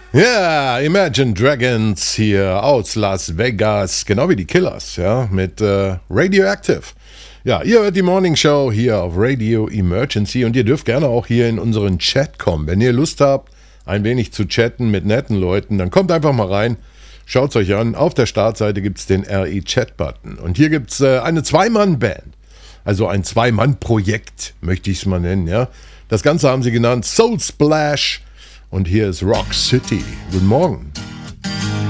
Ja, Imagine Dragons hier aus Las Vegas, genau wie die Killers, ja, mit Radioactive. Ja, ihr hört die Morning Show hier auf Radio Emergency und ihr dürft gerne auch hier in unseren Chat kommen. Wenn ihr Lust habt, ein wenig zu chatten mit netten Leuten, dann kommt einfach mal rein, schaut es euch an. Auf der Startseite gibt es den RE-Chat-Button und hier gibt es eine Zwei-Mann-Band, also ein Zwei-Mann-Projekt, möchte ich es mal nennen, ja. Das Ganze haben sie genannt Soul Splash. Und hier ist Rock City. Guten Morgen.